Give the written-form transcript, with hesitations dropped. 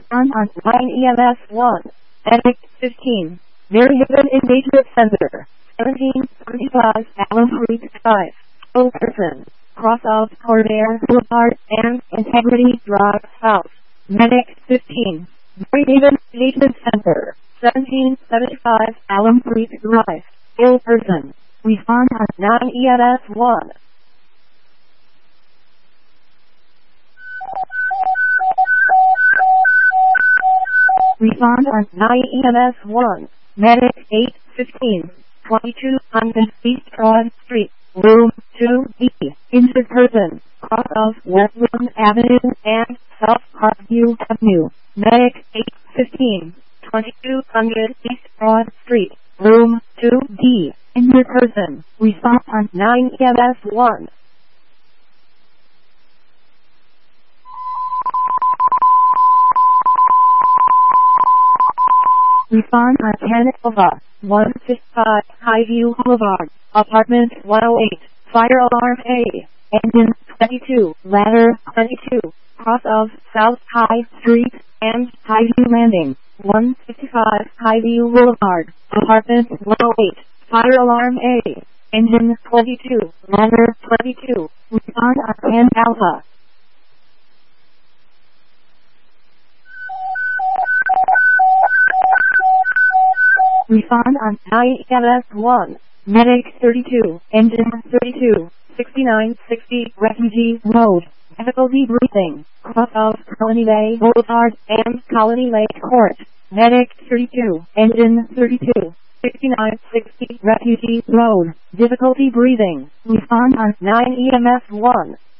Respond on 9 EMS 1. Medic 15. Very Haven Engagement Center. 1725 Allen Creek 5. O person. Cross of Cordair Boulevard and Integrity Drive South. Medic 15. Very Haven Engagement Center. 1775 Allen Creek Drive. Ill person. Respond on 9 EMS 1. Respond on 9 EMS 1. Medic 815. 2200 East Broad Street. Room 2B. Injured person. Cross of Westland Avenue and South Parkview Avenue. Medic 815. 2200 East Broad Street. Room 2D. Injured person. Respond on 9 EMS 1. Respond on 10 Nova, 155 Highview Boulevard, Apartment 108, Fire Alarm A, Engine 22, Ladder 22, cross of South High Street and Highview Landing, 155 Highview Boulevard, Apartment 108, Fire Alarm A, Engine 22, Ladder 22, respond on 10 Alpha. Respond on 9 EMS 1. Medic 32, Engine 32, 6960 Refugee Road. Difficulty breathing. Cross of Colony Bay Boulevard and Colony Lake Court. Medic 32, Engine 32, 6960 Refugee Road. Difficulty breathing. Respond on 9 EMS 1.